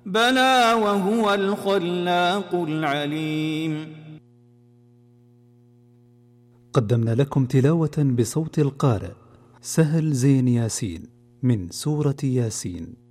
بلى وهو الخلاق العليم. قدمنا لكم تلاوة بصوت القارئ سهل زين ياسين من سورة ياسين.